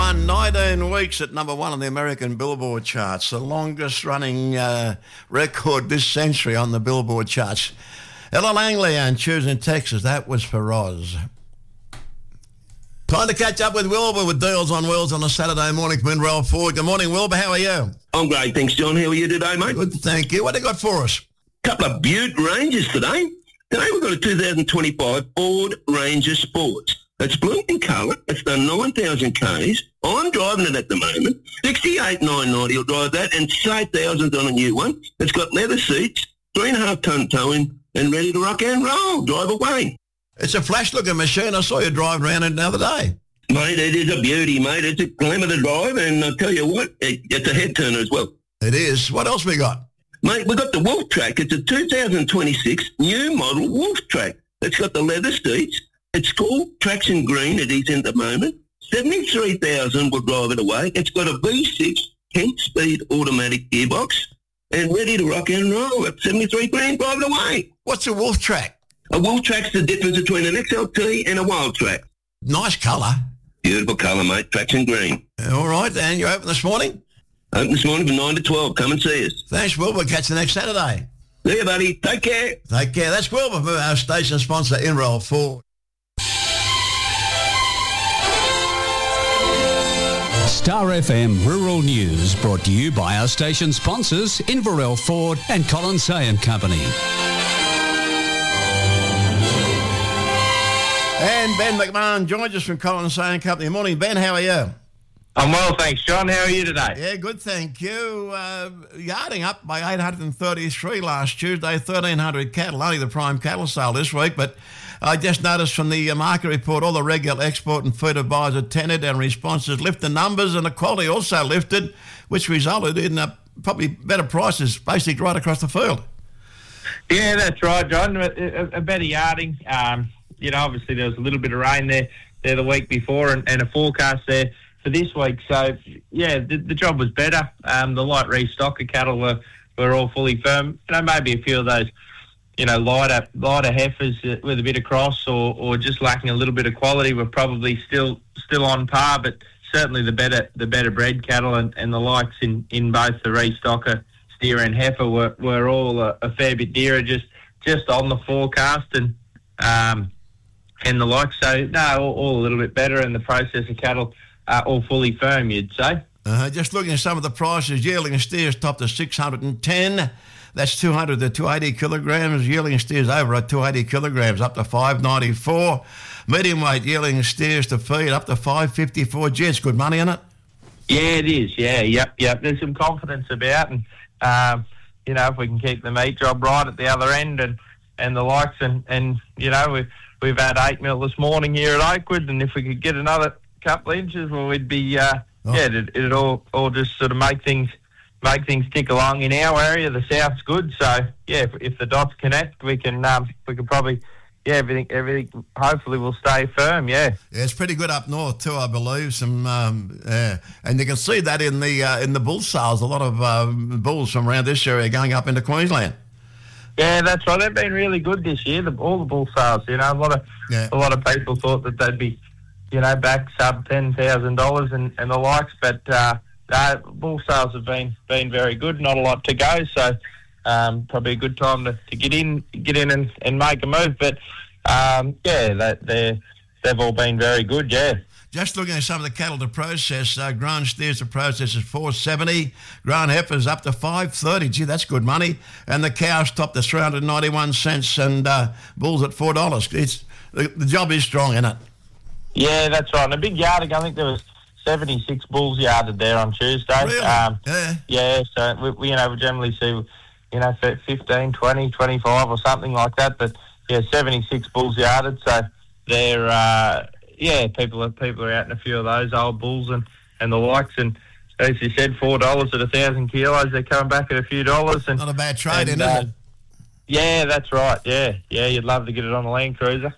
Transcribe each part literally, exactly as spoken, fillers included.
one, nineteen weeks at number one on the American Billboard charts, the longest running uh, record this century on the Billboard charts. Ella Langley and Choosing Texas, that was for Roz. Time to catch up with Wilbur with Deals on Wheels on a Saturday morning from Inroll Ford. Good morning, Wilbur. How are you? I'm great, thanks, John. How are you today, mate? Good, thank you. What have you got for us? Couple of Butte Rangers today. Today we've got a two thousand twenty-five Ford Ranger Sports. It's blue in colour. It's done nine thousand kays. I'm driving it at the moment. sixty-eight nine ninety you'll drive that, and eight thousand on a new one. It's got leather seats, three and a half tonne towing, and ready to rock and roll. Drive away. It's a flash-looking machine. I saw you driving around it the other day. Mate, it is a beauty, mate. It's a glamour to drive, and I'll tell you what, it, it's a head turner as well. It is. What else we got? Mate, we've got the Wolf Track. It's a two thousand twenty-six new model Wolf Track. It's got the leather seats. It's called Traction Green. It is in the moment. seventy-three thousand will drive it away. It's got a V six ten-speed automatic gearbox and ready to rock and roll. At seventy-three grand, drive it away. What's a Wolf Track? A Wolf Track's the difference between an X L T and a Wild Track. Nice colour. Beautiful colour, mate. Traction Green. All right, and you're open this morning? Open this morning from nine to twelve. Come and see us. Thanks, Wilbur. Catch you next Saturday. See you, buddy. Take care. Take care. That's Wilbur from our station sponsor, Inroll Ford. Star F M Rural News brought to you by our station sponsors, Inverell Ford and Colin Say and Company. And Ben McMahon joins us from Colin Say and Company. Morning, Ben. How are you? I'm well, thanks, John. How are you today? Yeah, good, thank you. Uh, yarding up by eight hundred thirty-three last Tuesday, thirteen hundred cattle, only the prime cattle sale this week, but I just noticed from the market report all the regular export and feeder buyers attended and responses lifted numbers, and the quality also lifted, which resulted in uh, probably better prices basically right across the field. Yeah, that's right, John. A, a better yarding. Um, you know, obviously there was a little bit of rain there, there the week before and, and a forecast there for this week. So, yeah, the, the job was better. Um, the light restocker cattle were, were all fully firm. You know, maybe a few of those, you know, lighter lighter heifers with a bit of cross or, or just lacking a little bit of quality were probably still still on par, but certainly the better the better bred cattle and, and the likes in, in both the restocker, steer and heifer were, were all a, a fair bit dearer, just just on the forecast and um, and the like. So, no, all, all a little bit better, and the processor cattle are all fully firm, you'd say. Uh, just looking at some of the prices, yearling steers topped to six hundred ten. That's two hundred to two hundred eighty kilograms. Yearling steers over at two hundred eighty kilograms, up to five ninety-four. Medium weight yearling steers to feed up to five fifty-four. Gee, it's good money, isn't it? Yeah, it is. Yeah, yep, yep. There's some confidence about, and um, you know, if we can keep the meat job right at the other end, and, and the likes, and, and you know, we've we've had eight mil this morning here at Oakwood, and if we could get another couple of inches, well, we'd be uh, oh. yeah, it'd, it'd all all just sort of make things. make things tick along in our area. The south's good, so yeah, if, if the dots connect, we can um, we can probably yeah everything everything hopefully will stay firm. Yeah, yeah, it's pretty good up north too, I believe. Some um, yeah, and you can see that in the uh, in the bull sales. A lot of um, bulls from around this area going up into Queensland. Yeah, that's right. They've been really good this year. The, all the bull sales. You know, a lot of yeah. a lot of people thought that they'd be you know back sub ten thousand dollars and and the likes, but. Uh, Uh, bull sales have been been very good. Not a lot to go, so um, probably a good time to, to get in, get in and, and make a move. But um, yeah, they they they've all been very good. Yeah. Just looking at some of the cattle to process, uh, grown steers to process is four seventy, grown heifers up to five thirty. Gee, that's good money. And the cows top to three hundred ninety one cents, and uh, bulls at four dollars. It's the, the job is strong, isn't it? Yeah, that's right. And a big yarding. I think there was seventy-six bulls yarded there on Tuesday. Really? Um, yeah. Yeah, so we, we, you know, we generally see, you know, fifteen, twenty, twenty-five or something like that. But, yeah, seventy-six bulls yarded. So they're, uh, yeah, people are, people are out in a few of those old bulls and, and the likes. And as you said, four dollars at one thousand kilos. They're coming back at a few dollars. And, Not a bad trade, and, isn't uh, it? Yeah, that's right. Yeah, yeah, you'd love to get it on a Land Cruiser.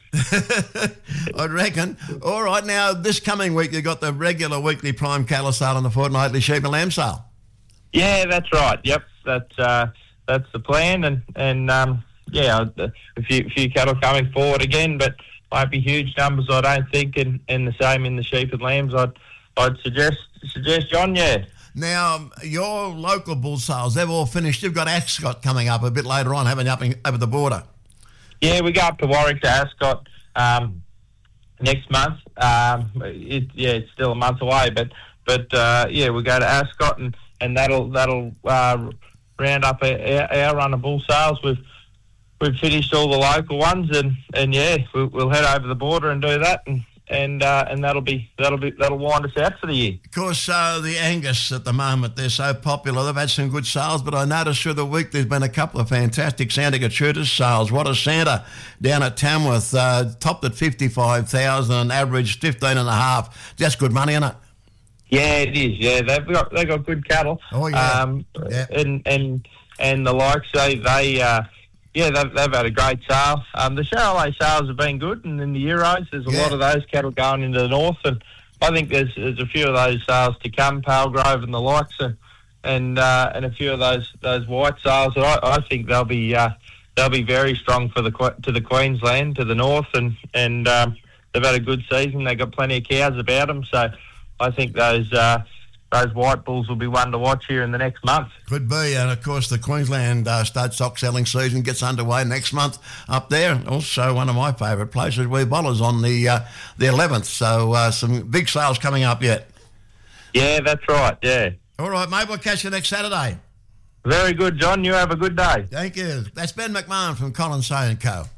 I'd reckon. All right, now this coming week you've got the regular weekly prime cattle sale and the fortnightly sheep and lamb sale. Yeah, that's right. Yep, that's uh, that's the plan, and and um, yeah, a few few cattle coming forward again, but won't be huge numbers, I don't think, and, and the same in the sheep and lambs. I'd I'd suggest suggest John, yeah. Now, um, your local bull sales, they've all finished. You've got Ascot coming up a bit later on, haven't you, up in, over the border? Yeah, we go up to Warwick to Ascot um, next month. Um, it, yeah, it's still a month away, but but uh, yeah, we go to Ascot and, and that'll that'll uh, round up our, our run of bull sales. We've we've finished all the local ones, and, and yeah, we'll, we'll head over the border and do that, and and uh, and that'll be that'll be that'll wind us out for the year. Of course, uh, the Angus at the moment, they're so popular. They've had some good sales, but I noticed through the week there's been a couple of fantastic Santa Gertrudis sales. What a Santa down at Tamworth, uh, topped at fifty-five thousand and averaged fifteen and a half. That's good money, isn't it? Yeah, it is. Yeah, they've got they've got good cattle. Oh yeah. Um, yeah. And and and the likes they they. Uh, Yeah, they've, they've had a great sale. Um, the Charolais sales have been good, and in the Euros, there's a yeah. lot of those cattle going into the north, and I think there's there's a few of those sales to come, Palgrove and the likes, and and, uh, and a few of those those white sales. And I, I think they'll be uh, they'll be very strong for the to the Queensland, to the north, and and um, they've had a good season. They've got plenty of cows about them, so I think those. Uh, Those white bulls will be one to watch here in the next month. Could be, and of course the Queensland uh, stud stock selling season gets underway next month up there. Also, one of my favourite places, Wee Boller's on the uh, the eleventh. So uh, some big sales coming up yet. Yeah, that's right. Yeah. All right, mate. We'll catch you next Saturday. Very good, John. You have a good day. Thank you. That's Ben McMahon from Colin Say and Co.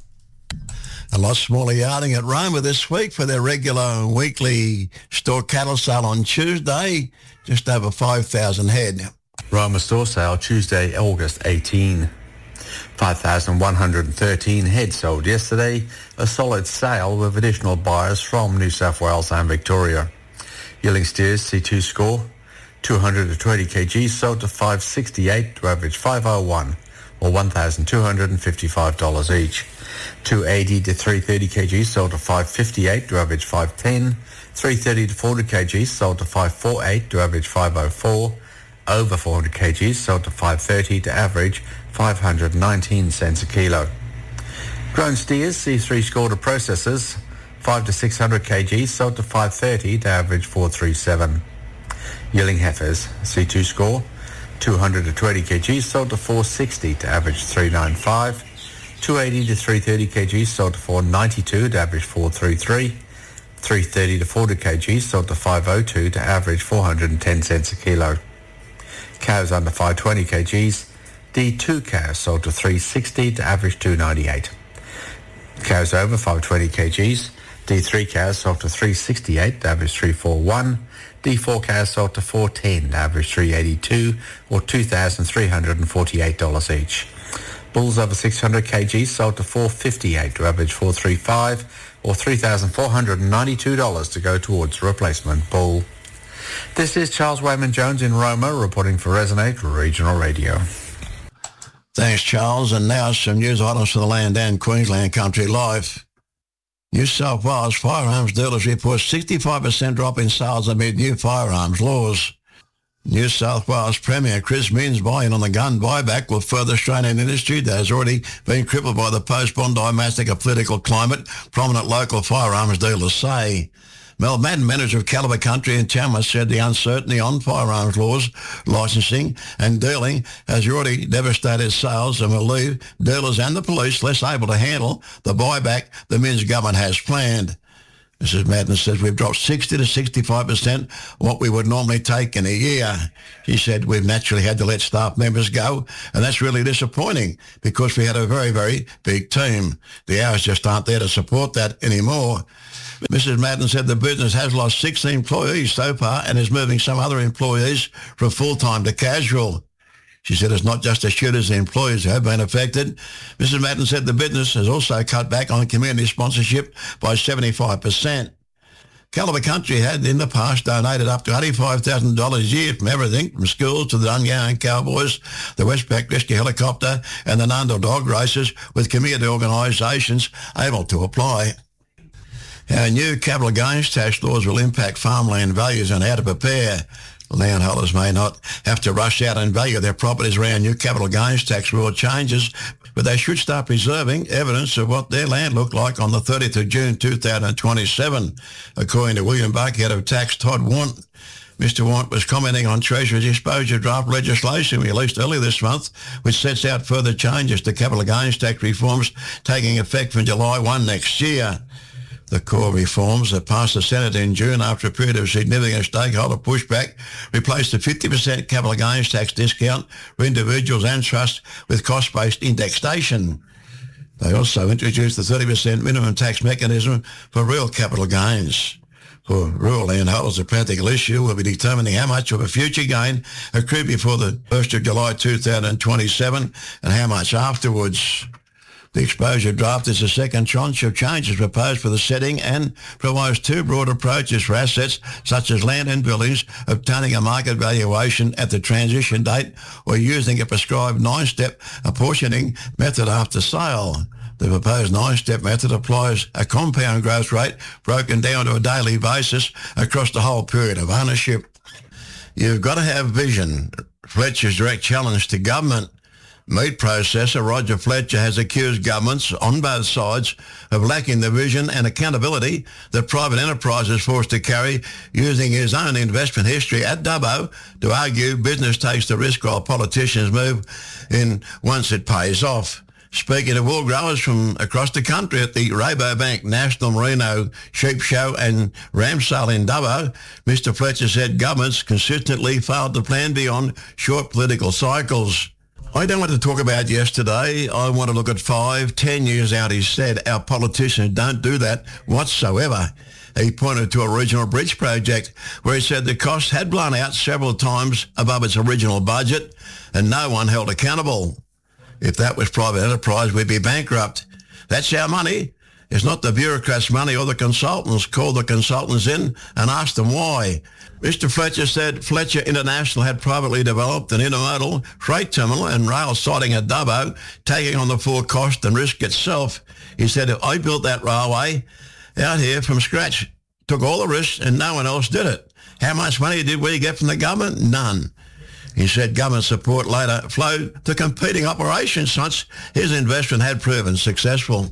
A lot smaller yarding at Roma this week for their regular weekly store cattle sale on Tuesday, just over five thousand head. Roma store sale Tuesday, August eighteenth. five thousand one hundred thirteen head sold yesterday, a solid sale with additional buyers from New South Wales and Victoria. Yearling steers C two score, two hundred twenty kilograms sold to five sixty-eight to average five oh one, or one thousand two hundred fifty-five dollars each. two eighty to three thirty kilograms sold to five fifty-eight to average five ten, three thirty to four hundred kilograms sold to five forty-eight to average five oh four, over four hundred kilograms sold to five thirty to average five hundred nineteen cents a kilo. Grown steers C three score to processors, five to six hundred kilograms sold to five thirty to average four thirty-seven. Yearling heifers C two score, two hundred to twenty kilograms sold to four sixty to average three ninety-five, two eighty to three thirty kilograms sold to four ninety-two to average four thirty-three, three thirty to four hundred kilograms sold to five oh two to average four hundred ten cents a kilo. Cows under five twenty kilograms, D two cows sold to three sixty to average two ninety-eight. Cows over five twenty kilograms, D three cows sold to three sixty-eight to average three forty-one, D four cows sold to four ten to average three eighty-two, or two thousand three hundred forty-eight dollars each. Bulls over six hundred kilograms sold to four fifty-eight to average four thirty-five, or three thousand four hundred ninety-two dollars to go towards a replacement bull. This is Charles Wayman Jones in Roma reporting for Resonate Regional Radio. Thanks, Charles. And now some news items for the Land and Queensland Country Life. New South Wales firearms dealers report sixty-five percent drop in sales amid new firearms laws. New South Wales Premier Chris Minns buy-in on the gun buyback will further strain an industry that has already been crippled by the post-Bondi massacre political climate, prominent local firearms dealers say. Mel Madden, manager of Calibre Country in Tamworth, said the uncertainty on firearms laws, licensing and dealing has already devastated sales and will leave dealers and the police less able to handle the buyback the Minns government has planned. Missus Madden says we've dropped sixty to sixty-five percent what we would normally take in a year. She said we've naturally had to let staff members go, and that's really disappointing because we had a very, very big team. The hours just aren't there to support that anymore. Missus Madden said the business has lost sixteen employees so far and is moving some other employees from full-time to casual. She said it's not just the shooters and employees who have been affected. Missus Madden said the business has also cut back on community sponsorship by seventy-five percent. Calibre Country had in the past donated up to eighty-five thousand dollars a year from everything from schools to the Dungowan Cowboys, the Westpac Rescue Helicopter and the Nundle Dog Races, with community organisations able to apply. Our new capital gains tax laws will impact farmland values and how to prepare. Landholders may not have to rush out and value their properties around new capital gains tax rule changes, but they should start preserving evidence of what their land looked like on the thirtieth of June two thousand twenty-seven, according to William Buck, head of tax Todd Warren. Mister Want was commenting on Treasury's exposure draft legislation released earlier this month, which sets out further changes to capital gains tax reforms taking effect from July first next year. The core reforms that passed the Senate in June after a period of significant stakeholder pushback replaced the fifty percent capital gains tax discount for individuals and trusts with cost-based indexation. They also introduced the thirty percent minimum tax mechanism for real capital gains. For rural landholders, the practical issue will be determining how much of a future gain accrued before the first of July two thousand twenty-seven and how much afterwards. The exposure draft is the second tranche of changes proposed for the setting and provides two broad approaches for assets such as land and buildings, obtaining a market valuation at the transition date or using a prescribed nine-step apportioning method after sale. The proposed nine-step method applies a compound growth rate broken down to a daily basis across the whole period of ownership. You've got to have vision. Fletcher's direct challenge to government. Meat processor Roger Fletcher has accused governments on both sides of lacking the vision and accountability that private enterprise is forced to carry, using his own investment history at Dubbo to argue business takes the risk while politicians move in once it pays off. Speaking to wool growers from across the country at the Rabobank National Merino Sheep Show and Ram Sale in Dubbo, Mister Fletcher said governments consistently failed to plan beyond short political cycles. I don't want to talk about yesterday. I want to look at five, ten years out, he said. Our politicians don't do that whatsoever. He pointed to a regional bridge project where he said the cost had blown out several times above its original budget and no one held accountable. If that was private enterprise, we'd be bankrupt. That's our money. It's not the bureaucrats' money or the consultants. Call the consultants in and ask them why. Mister Fletcher said Fletcher International had privately developed an intermodal freight terminal and rail siding at Dubbo, taking on the full cost and risk itself. He said, if I built that railway out here from scratch, took all the risks and no one else did it. How much money did we get from the government? None. He said government support later flowed to competing operations once his investment had proven successful.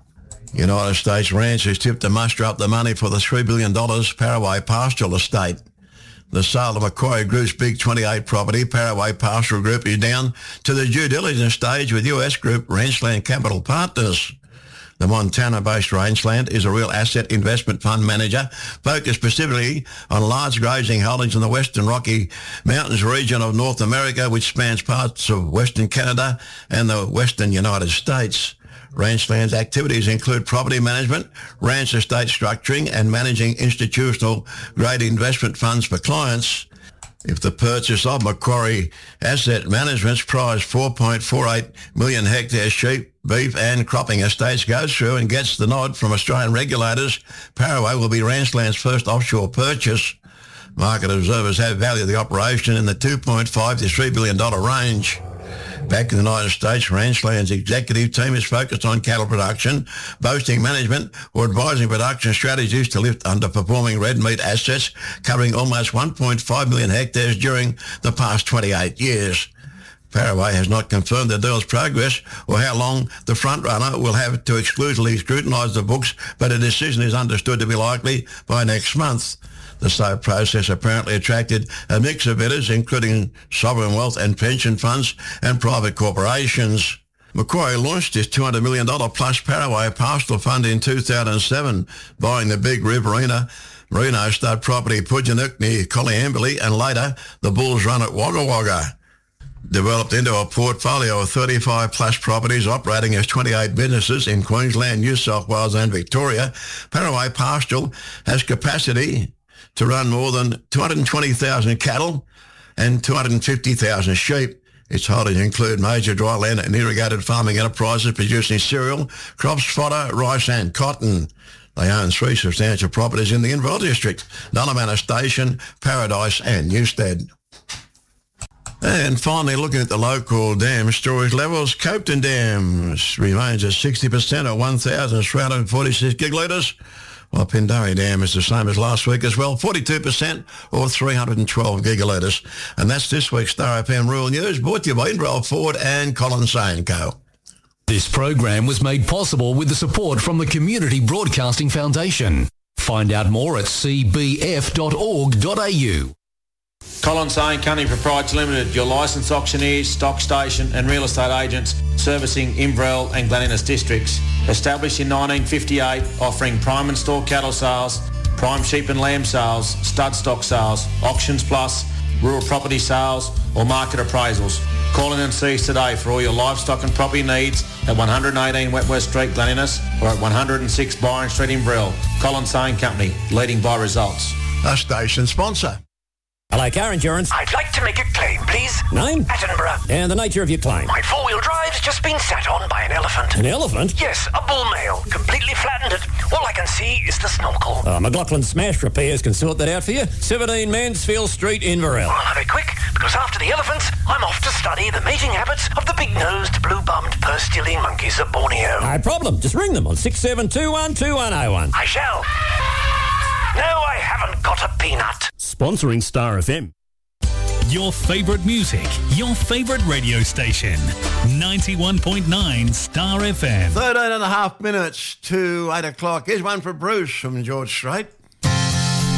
United States ranchers tipped to muster up the money for the three billion dollars Paraway Pastoral Estate. The sale of Macquarie Group's Big twenty-eight property, Paraway Pastoral Group, is down to the due diligence stage with U S group Rangeland Capital Partners. The Montana-based Rangeland is a real asset investment fund manager focused specifically on large grazing holdings in the Western Rocky Mountains region of North America, which spans parts of Western Canada and the Western United States. Rangeland's activities include property management, ranch estate structuring, and managing institutional grade investment funds for clients. If the purchase of Macquarie Asset Management's prized four point four eight million hectare sheep, beef and cropping estates goes through and gets the nod from Australian regulators, Paraway will be Rangeland's first offshore purchase. Market observers have valued the operation in the two point five to three billion dollars range. Back in the United States, Rangeland's executive team is focused on cattle production, boasting management or advising production strategies to lift underperforming red meat assets, covering almost one point five million hectares during the past twenty-eight years. Paraway has not confirmed the deal's progress or how long the frontrunner will have to exclusively scrutinise the books, but a decision is understood to be likely by next month. The sale process apparently attracted a mix of bidders, including sovereign wealth and pension funds and private corporations. Macquarie launched its two hundred million dollars plus Paraway Pastoral Fund in two thousand seven, buying the Big Riverina Merino stud property Pudgenuck near Coleambally and later the Bulls Run at Wagga Wagga. Developed into a portfolio of thirty-five plus properties operating as twenty-eight businesses in Queensland, New South Wales and Victoria, Paraway Pastoral has capacity to run more than two hundred twenty thousand cattle and two hundred fifty thousand sheep. Its holdings include major dryland and irrigated farming enterprises producing cereal, crops, fodder, rice and cotton. They own three substantial properties in the Inverell district, Nullamana Station, Paradise and Newstead. And finally, looking at the local dam storage levels, Copeton Dam remains at sixty percent or one thousand three hundred forty-six gigalitres, while Pindari Dam is the same as last week as well, forty-two percent or three hundred twelve gigalitres. And that's this week's Star F M Rural News, brought to you by Inverell Ford and Colin Say and Co. This program was made possible with the support from the Community Broadcasting Foundation. Find out more at c b f dot org dot a u. Colin Sane Company Proprietary Limited, your licensed auctioneers, stock station and real estate agents servicing Inverell and Glen Innes districts. Established in nineteen fifty-eight, offering prime and store cattle sales, prime sheep and lamb sales, stud stock sales, auctions plus, rural property sales or market appraisals. Call in and see us today for all your livestock and property needs at one eighteen Wentworth Street, Glen Innes, or at one oh six Byron Street, Inverell. Colin Sane Company, leading by results. A station sponsor. Hello, car insurance. I'd like to make a claim, please. Name? Attenborough. And the nature of your claim? My four-wheel drive's just been sat on by an elephant. An elephant? Yes, a bull male. Completely flattened it. All I can see is the snorkel. Uh, McLaughlin Smash Repairs can sort that out for you. seventeen Mansfield Street, Inverell. I'll have it quick, because after the elephants, I'm off to study the mating habits of the big-nosed, blue-bummed, purse-stealing monkeys of Borneo. No problem. Just ring them on six seven two one two one oh one. I shall. No, I haven't got a peanut. Sponsoring Star F M. Your favourite music, your favourite radio station. ninety-one point nine Star F M. thirteen and a half minutes to eight o'clock. Here's one for Bruce from George Strait.